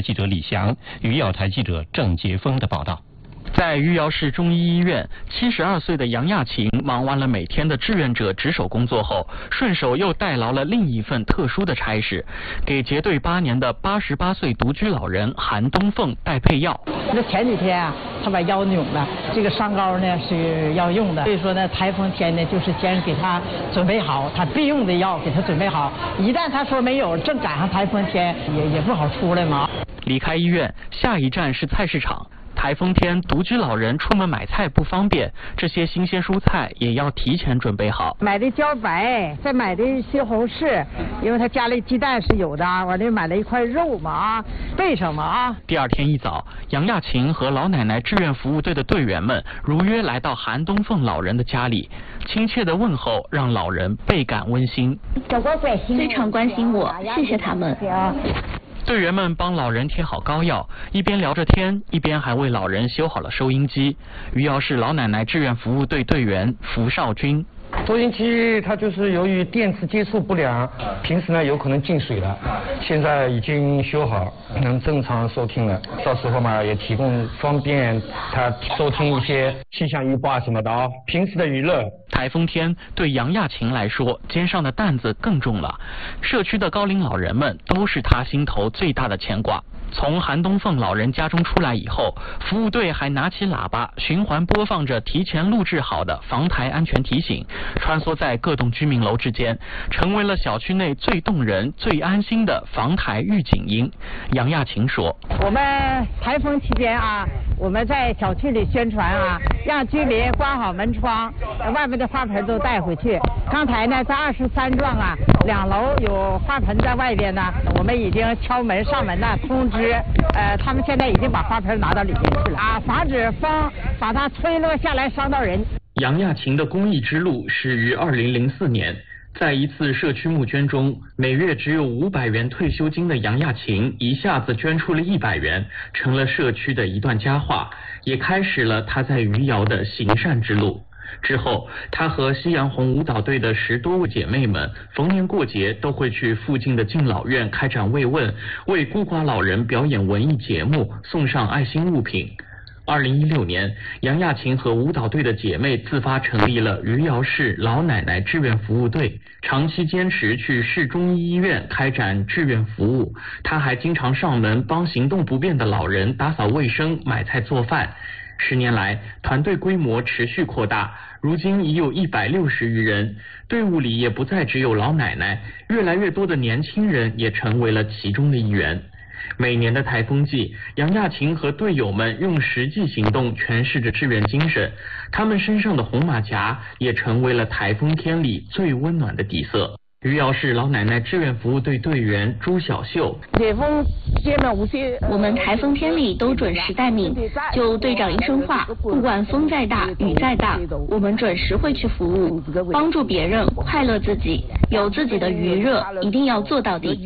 记者李翔、余姚台记者郑杰峰的报道。 在余姚市中医医院，72岁的杨亚琴忙完了每天的志愿者值守工作后，顺手又代劳了另一份特殊的差事，给结队8年的88岁独居老人韩东凤带配药。 这前几天啊，他把腰扭了，这个伤膏呢是要用的，所以说呢，台风天呢就是先给他准备好他必用的药，给他准备好，一旦他说没有，正赶上台风天，也不好出来嘛。 离开医院，下一站是菜市场。台风天，独居老人出门买菜不方便，这些新鲜蔬菜也要提前准备好。 买的茭白，再买的西红柿，因为他家里鸡蛋是有的，完了买了一块肉嘛，备上嘛啊。 第二天一早，杨亚琴和老奶奶志愿服务队的队员们如约来到韩东凤老人的家里，亲切的问候让老人倍感温馨。 非常关心我，谢谢他们。 队员们帮老人贴好膏药，一边聊着天，一边还为老人修好了收音机。余姚市老奶奶志愿服务队队员符少军。 收音机它就是由于电磁接触不良，平时呢有可能进水了，现在已经修好，能正常收听了。到时候嘛也提供方便他收听一些气象预报啊什么的啊，平时的娱乐。 台风天对杨亚琴来说，肩上的担子更重了。社区的高龄老人们都是他心头最大的牵挂。从韩东凤老人家中出来以后，服务队还拿起喇叭循环播放着提前录制好的防台安全提醒，穿梭在各栋居民楼之间，成为了小区内最动人、最安心的防台预警音。杨亚琴说：“ 我们台风期间啊，我们在小区里宣传啊，让居民关好门窗，外面的花盆都带回去。刚才呢，在23幢啊，2楼有花盆在外边呢，我们已经敲门上门呢通知。他们现在已经把花盆拿到里面去了啊，防止风把它吹落下来伤到人。” 杨亚琴的公益之路始于2004年，在一次社区募捐中，每月只有500元退休金的杨亚琴一下子捐出了100元，成了社区的一段佳话，也开始了她在余姚的行善之路。之后，她和夕阳红舞蹈队的10多位姐妹们，逢年过节都会去附近的敬老院开展慰问，为孤寡老人表演文艺节目，送上爱心物品。2016年，杨亚琴和舞蹈队的姐妹自发成立了余姚市老奶奶志愿服务队，长期坚持去市中医医院开展志愿服务。她还经常上门帮行动不便的老人打扫卫生、买菜做饭。10年来，团队规模持续扩大，如今已有160余人，队伍里也不再只有老奶奶，越来越多的年轻人也成为了其中的一员。每年的台风季，杨亚琴和队友们用实际行动诠释着志愿精神，他们身上的红马甲也成为了台风天里最温暖的底色。余姚市老奶奶志愿服务队队员朱小秀： 我们台风天里都准时待命，就队长一声话，不管风再大雨再大，我们准时会去服务，帮助别人，快乐自己，有自己的余热，一定要做到底。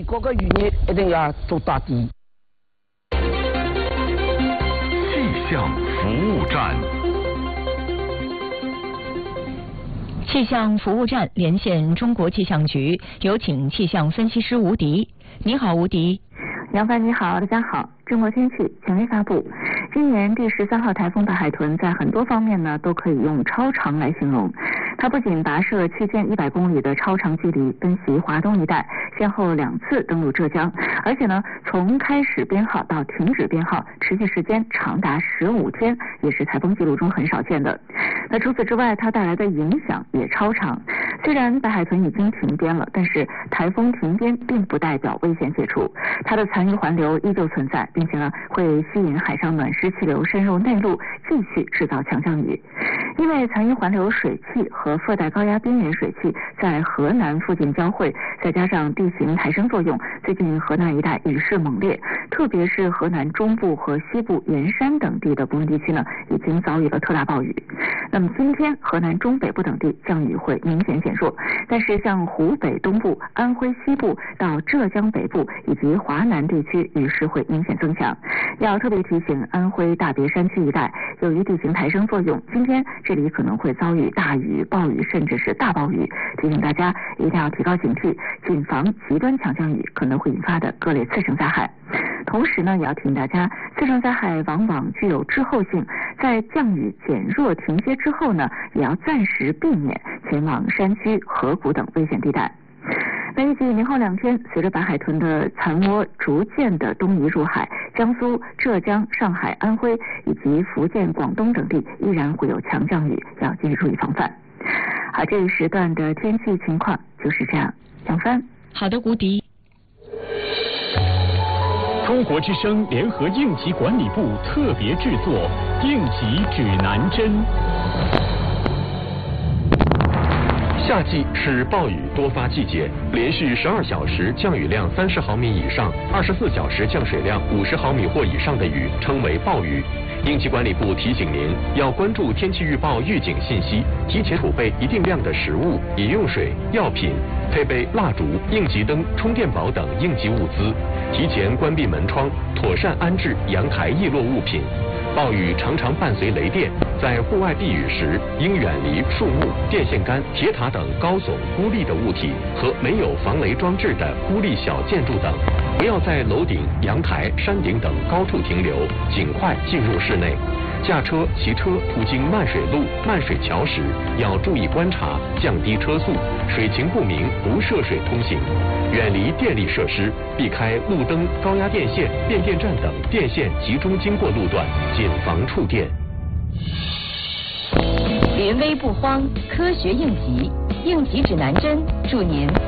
气象服务站。 气象服务站连线中国气象局，有请气象分析师吴迪。你好，吴迪。 杨帆你好，大家好。中国天气权威发布，今年第13号台风大海豚在很多方面呢都可以用超长来形容。它不仅跋涉区间100公里的超长距离奔袭华东一带，先后2次登陆浙江，而且呢从开始编号到停止编号持续时间长达15天，也是台风记录中很少见的。那除此之外，它带来的影响也超长。虽然大海豚已经停编了，但是台风停编并不代表危险解除，它的残余环流依旧存在，并且呢会吸引海上暖湿气流深入内陆，继续制造强降雨。因为残余环流水汽和副带高压边缘水汽在河南附近交汇，再加上地形抬升作用，最近河南一带雨势猛烈，特别是河南中部和西部沿山等地的部分地区呢，已经遭遇了特大暴雨。那么今天河南中北部等地降雨会明显减弱，但是像湖北东部、安徽西部到浙江北部以及华南地区雨势会明显增强。 要特别提醒安徽大别山区一带，由于地形抬升作用，今天这里可能会遭遇大雨、暴雨，甚至是大暴雨，提醒大家一定要提高警惕，谨防极端强降雨可能会引发的各类次生灾害。同时呢，也要提醒大家，次生灾害往往具有滞后性，在降雨减弱停歇之后呢，也要暂时避免前往山区、河谷等危险地带。那预计明后2天，随着白海豚的残窝逐渐的东移入海，江苏、浙江、上海、安徽以及福建、广东等地依然会有强降雨，要继续注意防范。好，这一时段的天气情况就是这样。杨帆。 好的，吴迪。 中国之声联合应急管理部特别制作应急指南针。 夏季是暴雨多发季节，连续12小时降雨量30毫米以上，24小时降水量50毫米或以上的雨称为暴雨。应急管理部提醒您要关注天气预报预警信息，提前储备一定量的食物、饮用水、药品，配备蜡烛、应急灯、充电宝等应急物资，提前关闭门窗，妥善安置阳台易落物品。暴雨常常伴随雷电，在户外避雨时，应远离树木、电线杆、铁塔等高耸孤立的物体和没有防雷装置的孤立小建筑等，不要在楼顶、阳台、山顶等高处停留，尽快进入室内。驾车、骑车途经漫水路、漫水桥时，要注意观察，降低车速，水情不明不涉水通行，远离电力设施，避开路灯、高压电线、变电站等电线集中经过路段，谨防触电。 临危不慌，科学应急，应急指南针，祝您